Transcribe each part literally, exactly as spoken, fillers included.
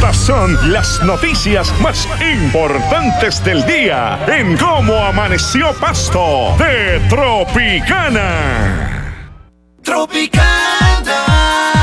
Estas son las noticias más importantes del día en Cómo Amaneció Pasto de Tropicana. Tropicana.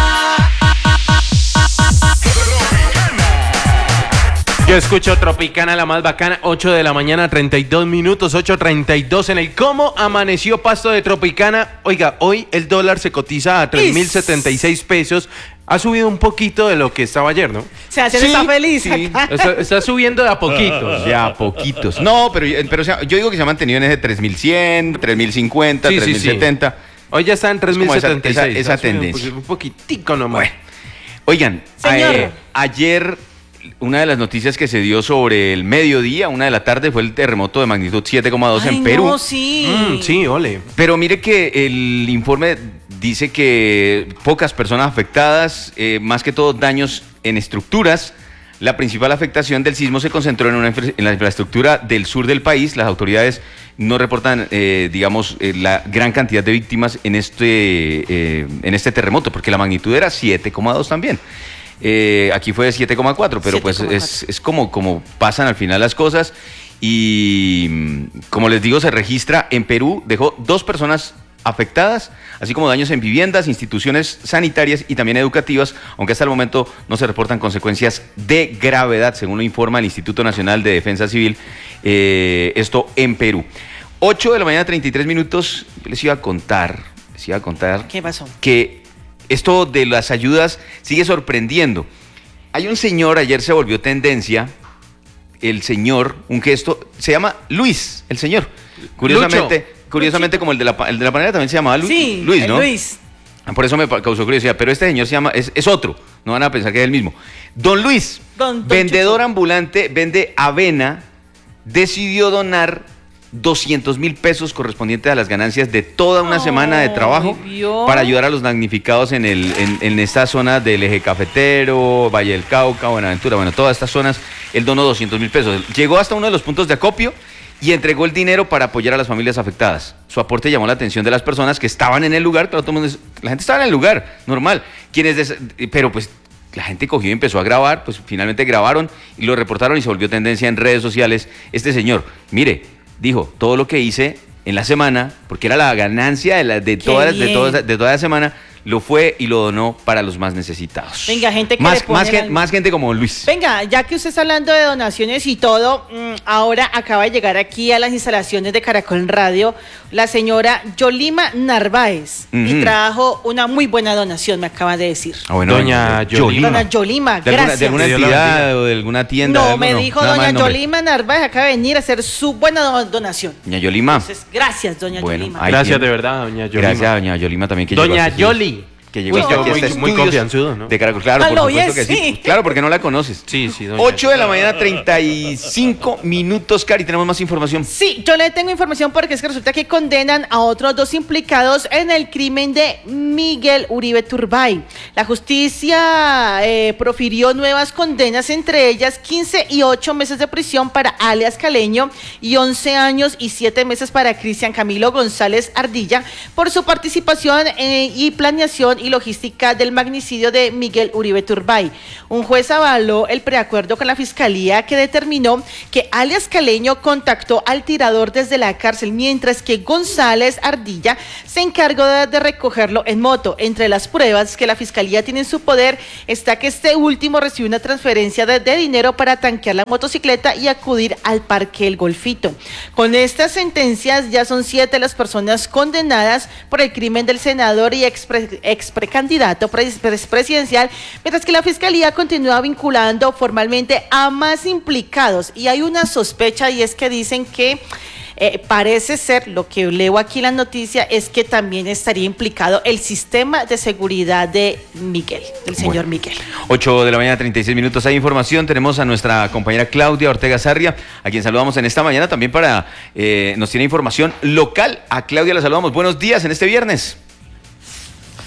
Yo escucho Tropicana, la más bacana, ocho de la mañana, treinta y dos minutos, ocho treinta y dos en el Cómo Amaneció Pasto de Tropicana. Oiga, hoy el dólar se cotiza a tres mil setenta y seis pesos. Ha subido un poquito de lo que estaba ayer, ¿no? O sea, se Sí, está feliz sí. acá. Está, está subiendo de a poquitos. De a poquitos. No, pero, pero o sea, yo digo que se ha mantenido en ese tres mil cien, tres mil cincuenta, Sí, sí, tres mil setenta. Hoy ya está en tres mil setenta y seis. esa- esa Ha subido tendencia. Un poquitico nomás. Bueno, oigan, Señor. eh, ayer una de las noticias que se dio sobre el mediodía, una de la tarde, fue el terremoto de magnitud siete coma dos Ay, en Perú. no, sí. Mm, sí, ole. Pero mire que el informe dice que pocas personas afectadas, eh, más que todo daños en estructuras. La principal afectación del sismo se concentró en, una infra- en la infraestructura del sur del país. Las autoridades no reportan, eh, digamos, eh, la gran cantidad de víctimas en este, eh, en este terremoto, porque la magnitud era siete coma dos también. Eh, aquí fue de siete coma cuatro, pero pues es, es como, como pasan al final las cosas. Y mm, como les digo, se registra en Perú, dejó dos personas afectadas, así como daños en viviendas, instituciones sanitarias y también educativas, aunque hasta el momento no se reportan consecuencias de gravedad, según lo informa el Instituto Nacional de Defensa Civil, eh, esto en Perú. ocho de la mañana, treinta y tres minutos, les iba a contar, les iba a contar ¿Qué pasó? que esto de las ayudas sigue sorprendiendo. Hay un señor, ayer se volvió tendencia, el señor, un gesto, se llama Luis, el señor. Curiosamente, Lucho. curiosamente como el de la, pa- el de la panera también se llamaba Lu- Sí, Luis, el ¿no? Luis. Por eso me pa- causó curiosidad, pero este señor se llama, es, es otro, no van a pensar que es el mismo. Don Luis, Don- don vendedor Chucho. ambulante, vende avena, decidió donar doscientos mil pesos correspondientes a las ganancias de toda una Ay, semana de trabajo ¿vio? para ayudar a los damnificados en, el, en, en esta zona del eje cafetero, Valle del Cauca, Buenaventura, bueno, todas estas zonas, él donó doscientos mil pesos. Llegó hasta uno de los puntos de acopio y entregó el dinero para apoyar a las familias afectadas. Su aporte llamó la atención de las personas que estaban en el lugar, claro, todo el mundo, la gente estaba en el lugar, normal, quienes des- pero pues la gente cogió y empezó a grabar, pues finalmente grabaron y lo reportaron y se volvió tendencia en redes sociales. Este señor, mire, dijo, todo lo que hice en la semana, porque era la ganancia de, la, de, Qué toda, de, bien. toda, de toda la semana, lo fue y lo donó para los más necesitados. Venga, gente que más, le pone más, gen- la- más gente como Luis. Venga, ya que usted está hablando de donaciones y todo, mm, ahora acaba de llegar aquí a las instalaciones de Caracol Radio la señora Yolima Narváez y Ujú. trajo una muy buena donación, me acaba de decir. Ah, bueno, Doña Yolima. Doña Yolima, ¿De alguna, gracias. de alguna Dios la entidad bendiga. o de alguna tienda? de No, algo? me dijo Nada más doña el nombre. Yolima Narváez, acaba de venir a hacer su buena do- donación. Doña Yolima. Entonces, gracias, doña Bueno, Yolima. ahí Gracias tiene. de verdad, doña Yolima. Gracias a doña Yolima también que llegó Doña a estos estudios. Yoli. Que llegó Uy, hasta no, aquí a muy- este muy estudios confianzudo, ¿no? De Caracol, claro, Ah, por lo supuesto oye, que sí. sí. Claro, porque no la conoces. Sí, sí, doña. ocho de la mañana, treinta y cinco minutos, Cari, tenemos más información. Sí, yo le tengo información porque es que resulta que condenan a otros dos implicados en el crimen de Miguel Uribe Turbay. La justicia eh, profirió nuevas condenas, entre ellas quince y ocho meses de prisión para alias Caleño y once años y siete meses para Cristian Camilo González Ardilla por su participación eh, y planeación y logística del magnicidio de Miguel Uribe Turbay. Un juez avaló el preacuerdo con la fiscalía que determinó que alias Caleño contactó al tirador desde la cárcel, mientras que González Ardilla se encargó de, de recogerlo en moto. Entre las pruebas que la fiscalía tiene en su poder está que este último recibió una transferencia de, de dinero para tanquear la motocicleta y acudir al Parque El Golfito. Con estas sentencias ya son siete las personas condenadas por el crimen del senador y ex, ex precandidato pres, pres, presidencial, mientras que la fiscalía continúa vinculando formalmente a más implicados. Y hay una sospecha, y es que dicen que Eh, parece ser, lo que leo aquí en la noticia, es que también estaría implicado el sistema de seguridad de Miguel, del señor Bueno. Miguel. ocho de la mañana, treinta y seis minutos. Hay información. Tenemos a nuestra compañera Claudia Ortega Sarria, a quien saludamos en esta mañana también para, eh, nos tiene información local. A Claudia la saludamos. Buenos días en este viernes.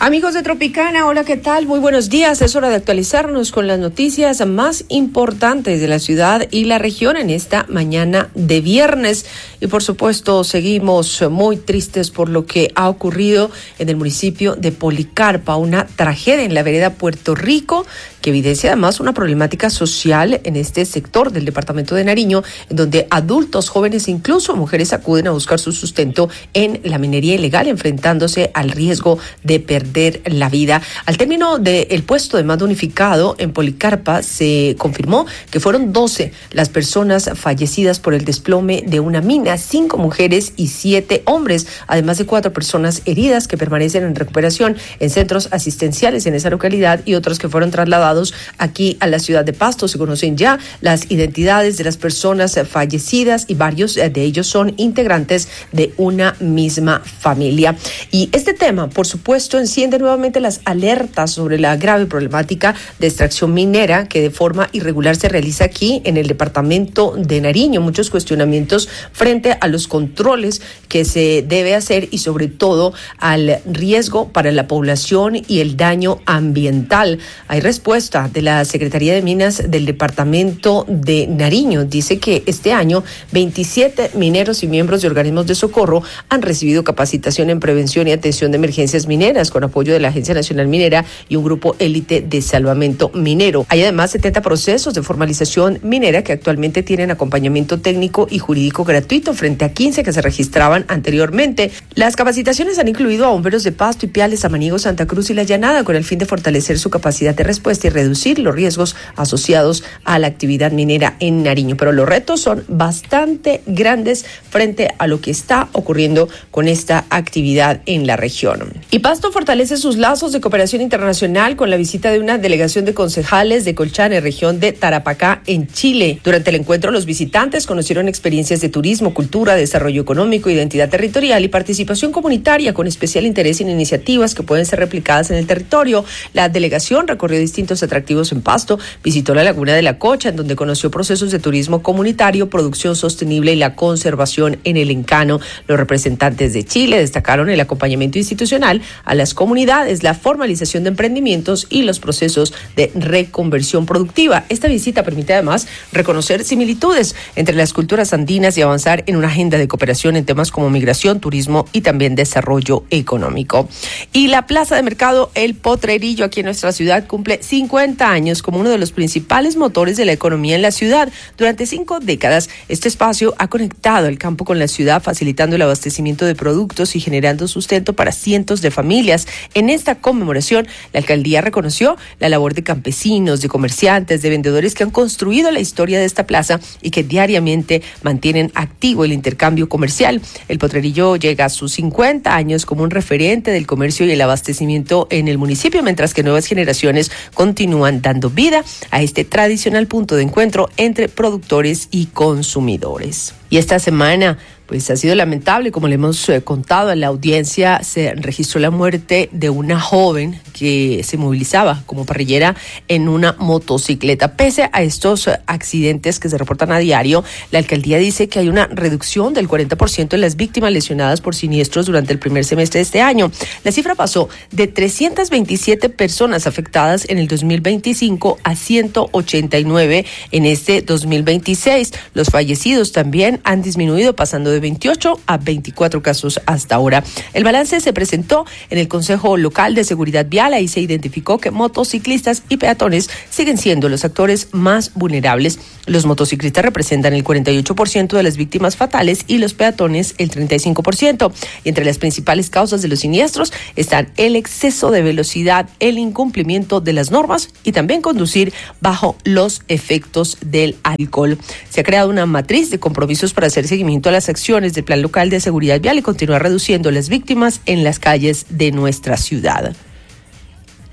Amigos de Tropicana, hola, ¿qué tal? Muy buenos días. Es hora de actualizarnos con las noticias más importantes de la ciudad y la región en esta mañana de viernes. Y por supuesto, seguimos muy tristes por lo que ha ocurrido en el municipio de Policarpa, una tragedia en la vereda Puerto Rico que evidencia además una problemática social en este sector del departamento de Nariño, en donde adultos, jóvenes e incluso mujeres acuden a buscar su sustento en la minería ilegal, enfrentándose al riesgo de perder la vida. Al término del puesto de mando unificado en Policarpa, se confirmó que fueron doce las personas fallecidas por el desplome de una mina, cinco mujeres y siete hombres, además de cuatro personas heridas que permanecen en recuperación en centros asistenciales en esa localidad y otros que fueron trasladados aquí a la ciudad de Pasto. Se conocen ya las identidades de las personas fallecidas y varios de ellos son integrantes de una misma familia. Y este tema, por supuesto, enciende nuevamente las alertas sobre la grave problemática de extracción minera que de forma irregular se realiza aquí en el departamento de Nariño. Muchos cuestionamientos frente a los controles que se debe hacer y sobre todo al riesgo para la población y el daño ambiental. Hay respuesta de la Secretaría de Minas del departamento de Nariño. Dice que este año veintisiete mineros y miembros de organismos de socorro han recibido capacitación en prevención y atención de emergencias mineras con apoyo de la Agencia Nacional Minera y un grupo élite de salvamento minero. Hay además setenta procesos de formalización minera que actualmente tienen acompañamiento técnico y jurídico gratuito frente a quince que se registraban anteriormente. Las capacitaciones han incluido a bomberos de Pasto, Ipiales, Samaniego, Santa Cruz y La Llanada con el fin de fortalecer su capacidad de respuesta y reducir los riesgos asociados a la actividad minera en Nariño. Pero los retos son bastante grandes frente a lo que está ocurriendo con esta actividad en la región. Y Pasto fortalece sus lazos de cooperación internacional con la visita de una delegación de concejales de Colchane, región de Tarapacá, en Chile. Durante el encuentro, los visitantes conocieron experiencias de turismo, cultura, desarrollo económico, identidad territorial y participación comunitaria, con especial interés en iniciativas que pueden ser replicadas en el territorio. La delegación recorrió distintos atractivos en Pasto, visitó la Laguna de la Cocha, en donde conoció procesos de turismo comunitario, producción sostenible y la conservación en el encano. Los representantes de Chile destacaron el acompañamiento institucional a las comunidades, la formalización de emprendimientos y los procesos de reconversión productiva. Esta visita permite además reconocer similitudes entre las culturas andinas y avanzar en una agenda de cooperación en temas como migración, turismo y también desarrollo económico. Y la plaza de mercado El Potrerillo aquí en nuestra ciudad cumple cincuenta años como uno de los principales motores de la economía en la ciudad. Durante cinco décadas, este espacio ha conectado el campo con la ciudad, facilitando el abastecimiento de productos y generando sustento para cientos de familias. En esta conmemoración, la alcaldía reconoció la labor de campesinos, de comerciantes, de vendedores que han construido la historia de esta plaza y que diariamente mantienen activo el intercambio comercial. El Potrerillo llega a sus cincuenta años como un referente del comercio y el abastecimiento en el municipio, mientras que nuevas generaciones continúan dando vida a este tradicional punto de encuentro entre productores y consumidores. Y esta semana pues ha sido lamentable, como le hemos eh, contado a la audiencia, se registró la muerte de una joven que se movilizaba como parrillera en una motocicleta. Pese a estos eh, accidentes que se reportan a diario, la alcaldía dice que hay una reducción del cuarenta por ciento en las víctimas lesionadas por siniestros durante el primer semestre de este año. La cifra pasó de trescientas veintisiete personas afectadas en el dos mil veinticinco a ciento ochenta y nueve en este dos mil veintiséis. Los fallecidos también han disminuido, pasando de veintiocho a veinticuatro casos hasta ahora. El balance se presentó en el Consejo Local de Seguridad Vial. Ahí se identificó que motociclistas y peatones siguen siendo los actores más vulnerables. Los motociclistas representan el cuarenta y ocho por ciento de las víctimas fatales y los peatones el treinta y cinco por ciento. Y entre las principales causas de los siniestros están el exceso de velocidad, el incumplimiento de las normas y también conducir bajo los efectos del alcohol. Se ha creado una matriz de compromisos para hacer seguimiento a las acciones del Plan Local de Seguridad Vial y continuar reduciendo las víctimas en las calles de nuestra ciudad.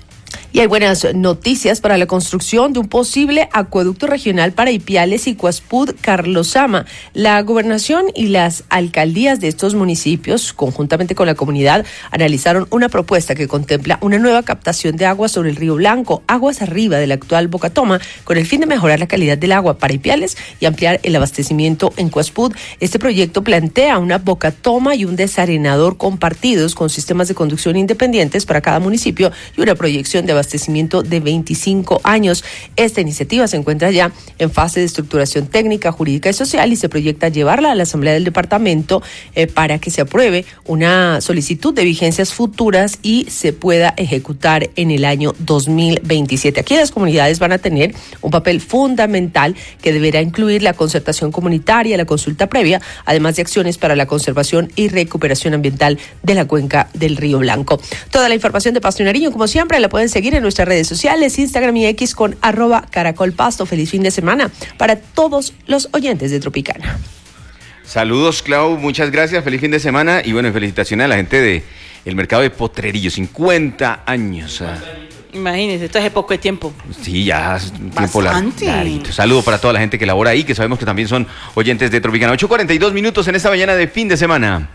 Y hay buenas noticias para la construcción de un posible acueducto regional para Ipiales y Coaspud Carlosama. La gobernación y las alcaldías de estos municipios, conjuntamente con la comunidad, analizaron una propuesta que contempla una nueva captación de agua sobre el río Blanco, aguas arriba del actual Bocatoma, con el fin de mejorar la calidad del agua para Ipiales y ampliar el abastecimiento en Coaspud. Este proyecto plantea una bocatoma y un desarenador compartidos con sistemas de conducción independientes para cada municipio y una proyección de abastecimiento de veinticinco años. Esta iniciativa se encuentra ya en fase de estructuración técnica, jurídica y social y se proyecta llevarla a la Asamblea del Departamento eh, para que se apruebe una solicitud de vigencias futuras y se pueda ejecutar en el año dos mil veintisiete. Aquí las comunidades van a tener un papel fundamental que deberá incluir la concertación comunitaria, la consulta previa, además de acciones para la conservación y recuperación ambiental de la cuenca del Río Blanco. Toda la información de Pasto y Nariño, como siempre, la pueden seguir en nuestras redes sociales, Instagram y X con arroba Caracol Pasto. Feliz fin de semana para todos los oyentes de Tropicana. Saludos, Clau, muchas gracias, feliz fin de semana y bueno, felicitaciones a la gente de el mercado de Potrerillo, cincuenta años. Ah. Imagínense, esto hace poco de tiempo. Sí, ya es un tiempo Bastante. larguito. Saludo para toda la gente que labora ahí, que sabemos que también son oyentes de Tropicana. ocho cuarenta y dos minutos en esta mañana de fin de semana.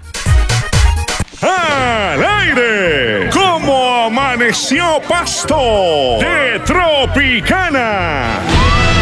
¡Al aire! ¿Cómo amaneció Pasto? De Tropicana.